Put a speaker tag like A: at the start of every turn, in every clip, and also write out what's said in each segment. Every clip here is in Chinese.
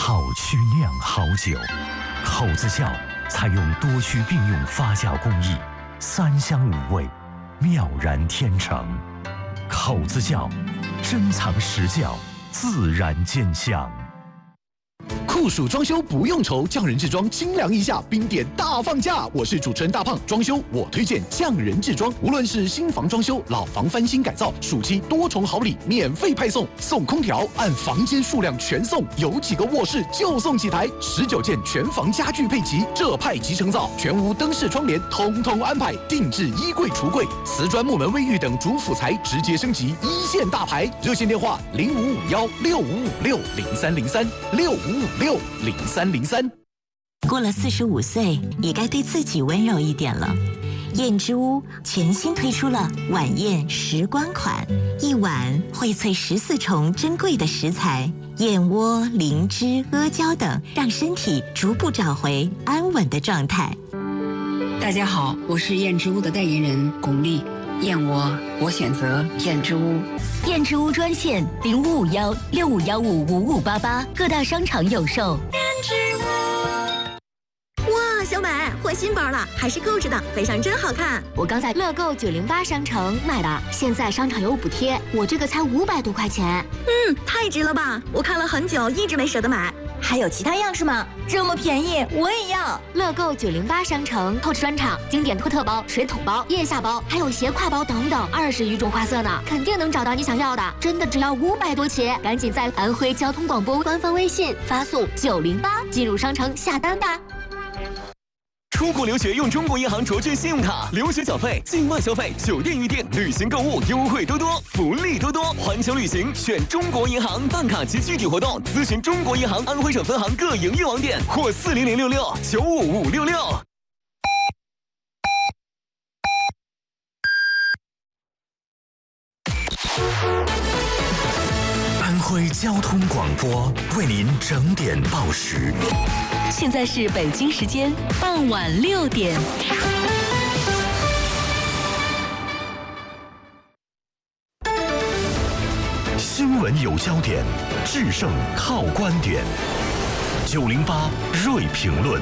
A: 好曲酿好酒，口子窖采用多区并用发酵工艺，3香5味，妙然天成。口子窖，珍藏实窖，自然见香。
B: 酷暑装修不用愁，匠人制装精良一下，冰点大放价。我是主持人大胖，装修我推荐匠人制装。无论是新房装修、老房翻新改造，暑期多重好礼免费派送，送空调，按房间数量全送，有几个卧室就送几台，19件全房家具配齐，这派即成造，全屋灯饰窗帘统统安排，定制衣柜橱柜，瓷砖木门卫浴等主辅材直接升级一线大牌。热线电话05516556030365560303。
C: 过了45岁，也该对自己温柔一点了。燕之屋全新推出了晚宴时光款，一碗荟萃14重珍贵的食材，燕窝、灵芝、阿胶等，让身体逐步找回安稳的状态。
D: 大家好，我是燕之屋的代言人巩俐。燕窝，我选择燕之屋。
C: 燕之屋专线0551651588，各大商场有售。燕之屋。
E: 哇，小美换新包了，还是购置的，背上真好看。
F: 我刚在乐购908商城买的，现在商场有补贴，我这个才500多块钱。
E: 太值了吧！我看了很久，一直没舍得买。
C: 还有其他样式吗？这么便宜，我也要！
F: 乐购908商城透支专场经典托特包、水桶包、腋下包，还有斜挎包等等，20余种花色呢，肯定能找到你想要的。真的只要500多起，赶紧在安徽交通广播官方微信发送908进入商城下单吧。
G: 出国留学用中国银行卓越信用卡，留学小费、境外消费、酒店预订、旅行购物优惠多多，福利多多。环球旅行选中国银行，办卡及具体活动咨询中国银行安徽省分行各营业网点或40066955566。
A: 安徽交通广播为您整点报时。
C: 现在是北京时间傍晚6点。
A: 新闻有焦点，制胜靠观点。908锐评论。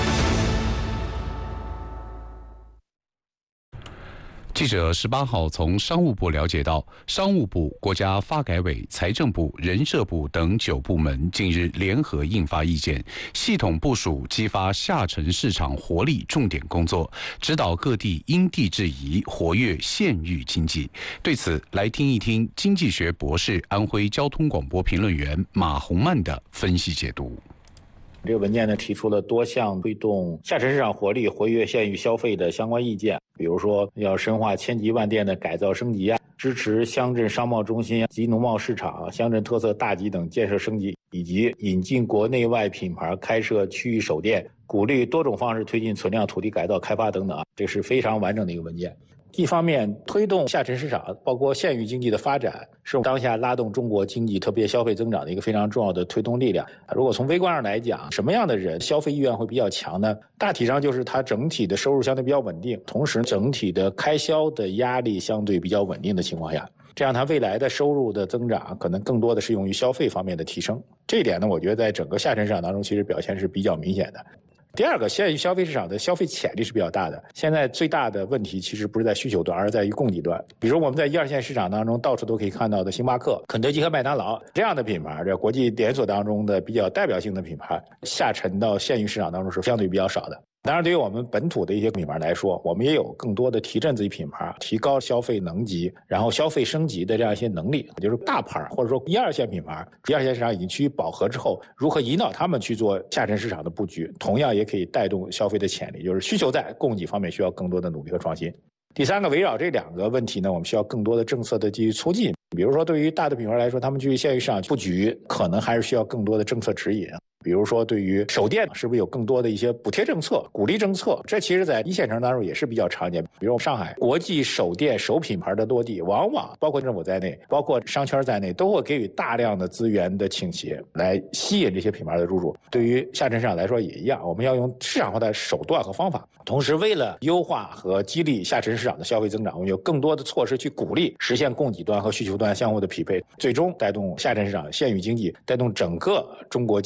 H: 记者18号从商务部了解到，商务部、国家发改委、财政部、人社部等9部门近日联合印发意见，系统部署激发下沉市场活力重点工作，指导各地因地制宜活跃县域经济。对此，来听一听经济学博士、安徽交通广播评论员马洪曼的分析解读。
I: 这个文件呢提出了多项推动下沉市场活力、活跃县域消费的相关意见，比如说要深化千级万店的改造升级啊，支持乡镇商贸中心及农贸市场、乡镇特色大集等建设升级，以及引进国内外品牌开设区域首店，鼓励多种方式推进存量土地改造开发等等啊，这是非常完整的一个文件。一方面推动下沉市场包括县域经济的发展，是当下拉动中国经济特别消费增长的一个非常重要的推动力量。如果从微观上来讲，什么样的人消费意愿会比较强呢？大体上就是他整体的收入相对比较稳定，同时整体的开销的压力相对比较稳定的情况下，这样他未来的收入的增长可能更多的是用于消费方面的提升。这一点呢，我觉得在整个下沉市场当中其实表现是比较明显的。第二个，县域消费市场的消费潜力是比较大的。现在最大的问题其实不是在需求端，而是在于供给端。比如我们在1、2线市场当中到处都可以看到的星巴克、肯德基和麦当劳这样的品牌，这国际连锁当中的比较代表性的品牌，下沉到县域市场当中是相对比较少的。当然，对于我们本土的一些品牌来说，我们也有更多的提振自己品牌、提高消费能级，然后消费升级的这样一些能力。就是大牌或者说1、2线品牌，1、2线市场已经趋于饱和之后，如何引导他们去做下沉市场的布局，同样也可以带动消费的潜力。就是需求在，供给方面需要更多的努力和创新。第三个，围绕这2个问题呢，我们需要更多的政策的给予促进。比如说，对于大的品牌来说，他们去县域市场布局，可能还是需要更多的政策指引。比如说，对于首店是不是有更多的一些补贴政策、鼓励政策？这其实在1线城当中也是比较常见。比如上海国际首店、首品牌的落地，往往包括政府在内，包括商圈在内，都会给予大量的资源的倾斜，来吸引这些品牌的入驻。对于下沉市场来说也一样，我们要用市场化的手段和方法，同时为了优化和激励下沉市场的消费增长，我们有更多的措施去鼓励实现供给端和需求端相互的匹配，最终带动下沉市场、县域经济，带动整个中国经济的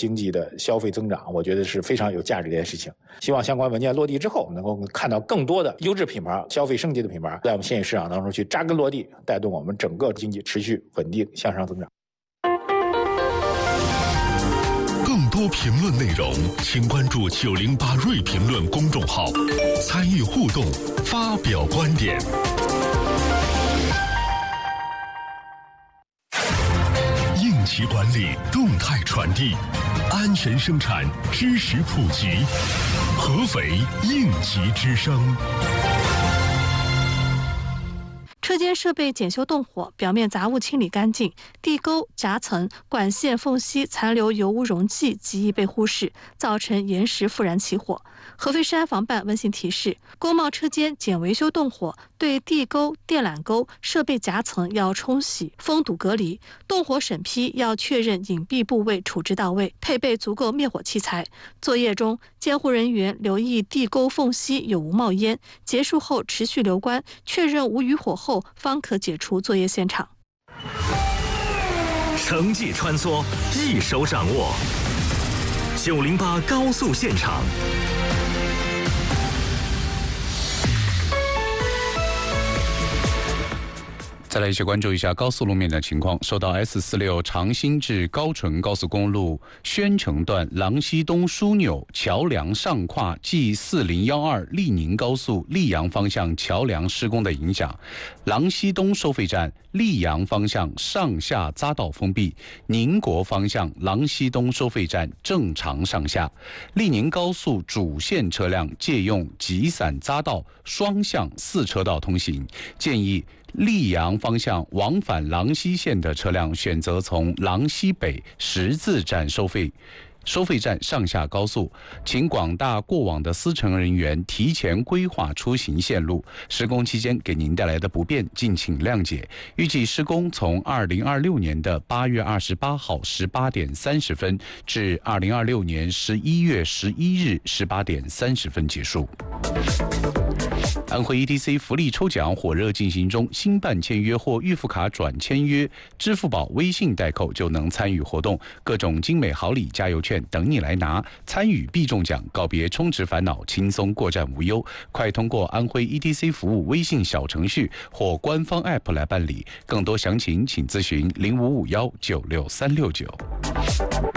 I: 的消费增长，我觉得是非常有价值的一件事情。希望相关文件落地之后，能够看到更多的优质品牌、消费升级的品牌在我们现有市场当中去扎根落地，带动我们整个经济持续稳定向上增长。
J: 更多评论内容，请关注908瑞评论公众号，参与互动，发表观点。应急管理，动态传递，安全生产，知识普及。合肥应急之声。
K: 车间设备检修动火，表面杂物清理干净，地沟、夹层、管线缝隙残留油污溶剂极易被忽视，造成延时复燃起火。合肥市安防办温馨提示：工贸车间检维修动火，对地沟、电缆沟、设备夹层要冲洗、封堵隔离；动火审批要确认隐蔽部位处置到位，配备足够灭火器材。作业中，监护人员留意地沟缝隙有无冒烟，结束后持续留观，确认无余火后，方可解除作业现场。
A: 城际穿梭，一手掌握。908高速现场。
H: 再来一起关注一下高速路面的情况。受到 S46 长兴至高淳高速公路宣城段郎溪东枢纽桥梁上跨 G4012 利宁高速溧阳方向桥梁施工的影响，郎溪东收费站溧阳方向上下匝道封闭，宁国方向郎溪东收费站正常上下。利宁高速主线车辆借用急散匝道双向4车道通行，建议溧阳方向往返郎溪线的车辆选择从郎溪北十字站收费站上下高速，请广大过往的司乘人员提前规划出行线路。施工期间给您带来的不便，敬请谅解。预计施工从2026年的8月28号18点30分至2026年11月11日18点30分结束。安徽 ETC 福利抽奖火热进行中，新办签约或预付卡转签约，支付宝、微信代扣就能参与活动，各种精美好礼、加油券等你来拿，参与必中奖，告别充值烦恼，轻松过站无忧。快通过安徽 ETC 服务微信小程序或官方 App 来办理，更多详情请咨询0551963669。